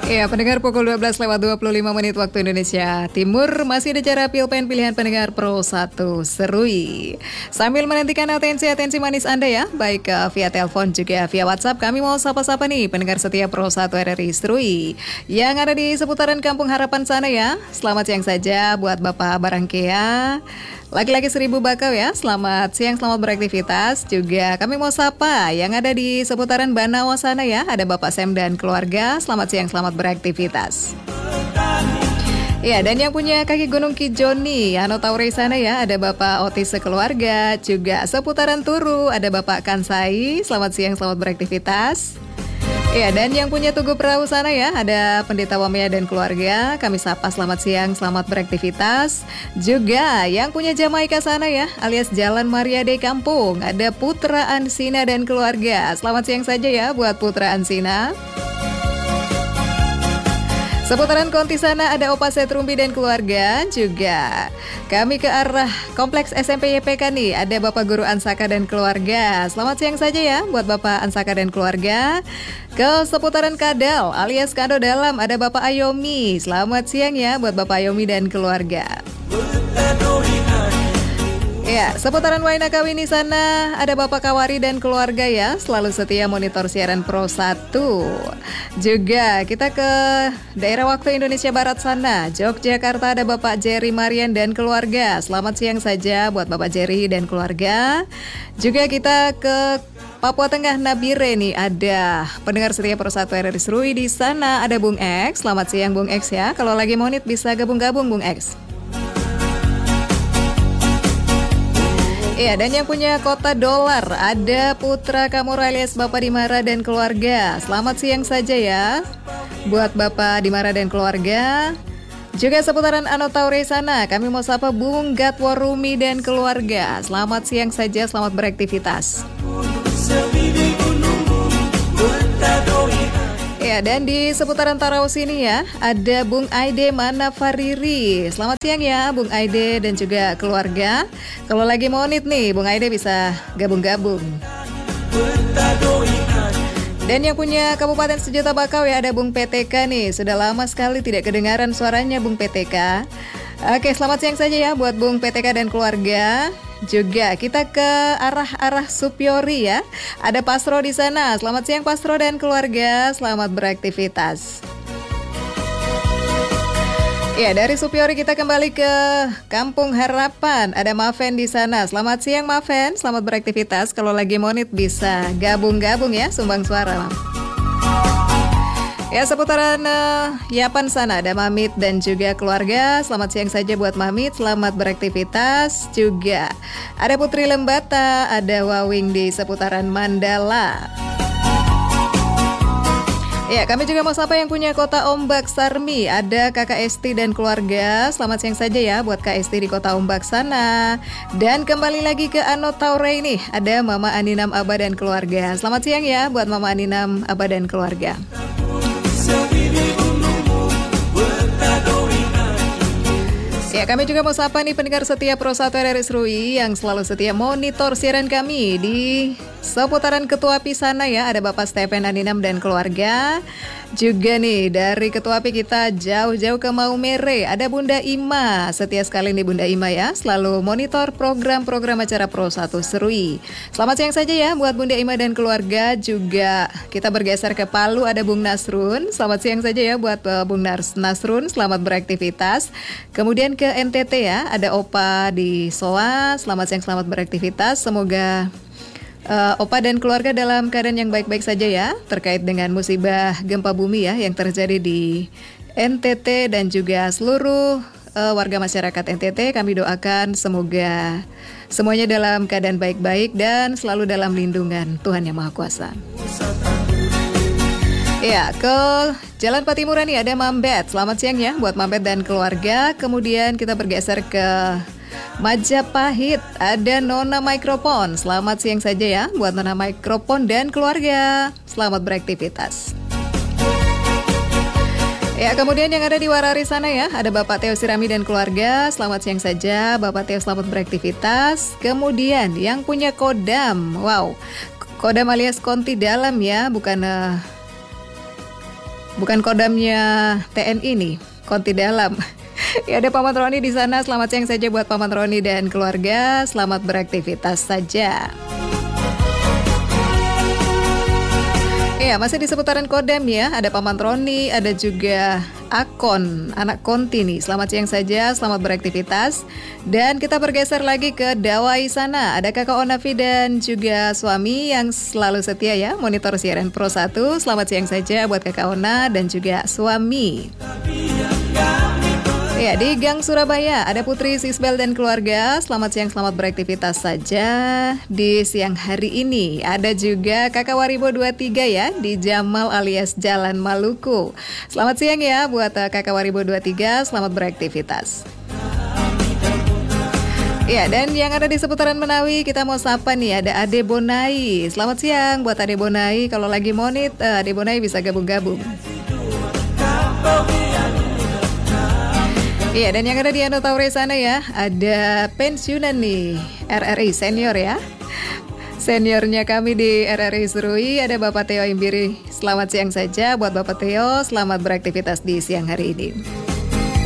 Ya, pendengar pukul 12 lewat 25 menit waktu Indonesia Timur. Masih ada cara Pilpen pilihan pendengar Pro 1 Serui. Sambil menantikan atensi manis Anda ya, baik via telepon juga via WhatsApp. Kami mau sapa-sapa nih pendengar setia Pro 1 RRI Serui yang ada di seputaran Kampung Harapan sana ya. Selamat siang saja buat Bapak Barangkea. Laki-laki 1000 bakau ya, selamat siang, selamat beraktivitas. Juga kami mau sapa yang ada di seputaran Banawa sana ya, ada Bapak Sam dan keluarga, selamat siang, selamat beraktivitas. Ya, dan yang punya kaki Gunung Kijoni, Anotauri sana ya, ada Bapak Otis sekeluarga. Juga seputaran Turu, ada Bapak Kansai, selamat siang, selamat beraktivitas. Ya, dan yang punya Tugu Perahu sana ya, ada Pendeta Wamea dan keluarga. Kami sapa selamat siang, selamat beraktivitas. Juga yang punya Jamaika sana ya, alias Jalan Maria de Kampung, ada Putra Ansina dan keluarga. Selamat siang saja ya buat Putra Ansina. Seputaran Konti sana ada Opa Setrumbi dan keluarga. Juga kami ke arah Kompleks SMP YPK nih, ada Bapak Guru Ansaka dan keluarga. Selamat siang saja ya buat Bapak Ansaka dan keluarga. Ke seputaran Kadal alias Kado Dalam ada Bapak Ayomi. Selamat siang ya buat Bapak Ayomi dan keluarga. Ya, seputaran Wainakawini sana ada Bapak Kawari dan keluarga ya, selalu setia monitor siaran Pro 1. Juga kita ke daerah waktu Indonesia Barat sana, Yogyakarta ada Bapak Jerry Marian dan keluarga. Selamat siang saja buat Bapak Jerry dan keluarga. Juga kita ke Papua Tengah Nabire nih, ada pendengar setia Pro 1 RRI Serui di sana, ada Bung X. Selamat siang Bung X ya. Kalau lagi monit bisa gabung-gabung Bung X. Ya, dan yang punya Kota Dolar ada Putra Kamura alias Bapak Dimara dan keluarga. Selamat siang saja ya buat Bapak Dimara dan keluarga. Juga seputaran Anotauri sana, kami mau sapa Bung Gatwarumi dan keluarga. Selamat siang saja, selamat beraktivitas. Ya, dan di seputaran Tarau sini ya, ada Bung Aide Manafariri. Selamat siang ya Bung Aide dan juga keluarga. Kalau lagi monit nih, Bung Aide bisa gabung-gabung. Dan yang punya Kabupaten Sejuta Bakau ya, ada Bung PTK nih. Sudah lama sekali tidak kedengaran suaranya Bung PTK. Oke, selamat siang saja ya buat Bung PTK dan keluarga. Juga kita ke arah Supiori ya. Ada Pasro di sana. Selamat siang Pasro dan keluarga. Selamat beraktivitas. Ya, dari Supiori kita kembali ke Kampung Harapan. Ada Maven di sana. Selamat siang Maven. Selamat beraktivitas. Kalau lagi monit bisa gabung-gabung ya, sumbang suara. Ya, seputaran Yapan sana ada Mamit dan juga keluarga. Selamat siang saja buat Mamit, selamat beraktivitas. Juga ada Putri Lembata, ada Wawing di seputaran Mandala. Ya, kami juga mau sapa yang punya Kota Ombak Sarmi. Ada Kakak Esti dan keluarga. Selamat siang saja ya buat Kak Esti di Kota Ombak sana. Dan kembali lagi ke Anotaure ini, ada Mama Aninam Aba dan keluarga. Selamat siang ya buat Mama Aninam Aba dan keluarga. Ya, kami juga mau sapa nih pendengar setia Pro 1 RRI Serui yang selalu setia monitor siaran kami di seputaran Ketua Api sana ya. Ada Bapak Stephen Aninam dan keluarga. Juga nih dari Ketua Api kita jauh-jauh ke Maumere, ada Bunda Ima. Setia sekali nih Bunda Ima ya, selalu monitor program-program acara Pro 1 Serui. Selamat siang saja ya buat Bunda Ima dan keluarga. Juga kita bergeser ke Palu, ada Bung Nasrun. Selamat siang saja ya buat Bung Nasrun, selamat beraktivitas. Kemudian ke NTT ya, ada Opa di Soa. Selamat siang, selamat beraktivitas. Semoga Opa dan keluarga dalam keadaan yang baik-baik saja ya, terkait dengan musibah gempa bumi ya yang terjadi di NTT dan juga seluruh warga masyarakat NTT. Kami doakan semoga semuanya dalam keadaan baik-baik dan selalu dalam lindungan Tuhan Yang Maha Kuasa. Ya, ke Jalan Patimuran nih ada Mambet. Selamat siang ya buat Mambet dan keluarga. Kemudian kita bergeser ke Majapahit, ada Nona Mikrofon. Selamat siang saja ya buat Nona Mikrofon dan keluarga. Selamat beraktivitas. Ya, kemudian yang ada di Warari sana ya, ada Bapak Teo Sirami dan keluarga. Selamat siang saja Bapak Teo, selamat beraktivitas. Kemudian yang punya Kodam, wow, Kodam alias Konti Dalam ya, bukan Bukan kodamnya TNI nih, Konti Dalam. Ya, ada Paman Roni di sana. Selamat siang saja buat Paman Roni dan keluarga. Selamat beraktivitas saja. Ya, masih di seputaran kodam ya. Ada Paman Roni, ada juga Akon, anak Konti nih. Selamat siang saja, selamat beraktivitas. Dan kita bergeser lagi ke Dawai sana. Ada Kakak Onavi dan juga suami yang selalu setia ya monitor siaran Pro 1. Selamat siang saja buat Kakak Ona dan juga suami. Ya, di Gang Surabaya ada Putri Sisbel dan keluarga. Selamat siang, selamat beraktivitas saja di siang hari ini. Ada juga Kakak Waribo 23 ya di Jamal alias Jalan Maluku. Selamat siang ya buat Kakak Waribo 23, selamat beraktivitas. Ya, dan yang ada di seputaran Menawi kita mau sapa nih, ada Ade Bonai. Selamat siang buat Ade Bonai. Kalau lagi monit, Ade Bonai bisa gabung-gabung. Iya, dan yang ada di Ando Taure sana ya, ada pensiunan nih, RRI senior ya. Seniornya kami di RRI Serui, ada Bapak Theo Imbiri. Selamat siang saja buat Bapak Theo, selamat beraktivitas di siang hari ini.